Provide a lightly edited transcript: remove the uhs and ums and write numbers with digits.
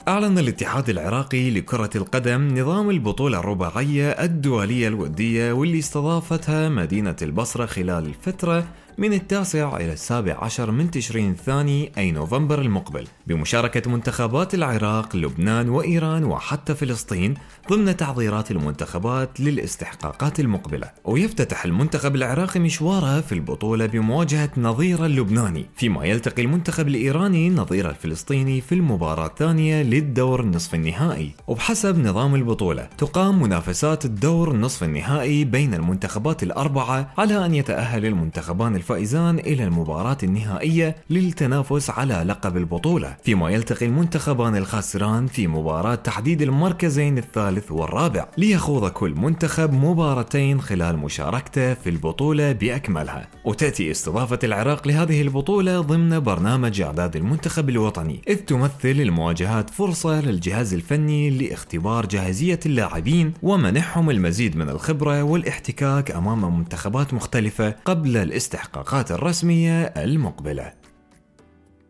أعلن الاتحاد العراقي لكرة القدم نظام البطولة الرباعية الدولية الودية واللي استضافتها مدينة البصرة خلال الفترة من 9 إلى 17 من تشرين الثاني أي نوفمبر المقبل، بمشاركة منتخبات العراق، لبنان وإيران وحتى فلسطين ضمن تحضيرات المنتخبات للاستحقاقات المقبلة. ويفتتح المنتخب العراقي مشواره في البطولة بمواجهة نظيره اللبناني، فيما يلتقي المنتخب الإيراني نظيره الفلسطيني في المباراة الثانية للدور النصف النهائي. وبحسب نظام البطولة تقام منافسات الدور النصف النهائي بين المنتخبات الأربعة على أن يتأهل المنتخبان الفائزان إلى المباراة النهائية للتنافس على لقب البطولة، فيما يلتقي المنتخبان الخاسران في مباراة تحديد المركزين الثالث والرابع، ليخوض كل منتخب مباراتين خلال مشاركته في البطولة بأكملها. وتأتي استضافة العراق لهذه البطولة ضمن برنامج إعداد المنتخب الوطني، إذ تمثل المواجهات فرصة للجهاز الفني لاختبار جاهزية اللاعبين ومنحهم المزيد من الخبرة والاحتكاك أمام منتخبات مختلفة قبل الاستحقاقات الرسمية المقبلة.